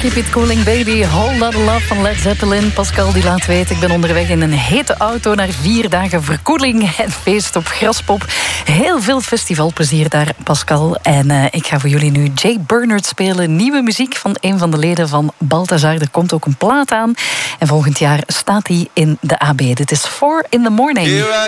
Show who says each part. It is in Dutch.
Speaker 1: Keep It Cooling Baby, Whole Lotta Love van Led Zeppelin. Pascal die laat weten, ik ben onderweg in een hete auto naar 4 dagen verkoeling en feest op Graspop. Heel veel festivalplezier daar, Pascal. En ik ga voor jullie nu Jay Bernard spelen. Nieuwe muziek van een van de leden van Balthazar. Er komt ook een plaat aan. En volgend jaar staat hij in de AB. Dit is 4 in the Morning.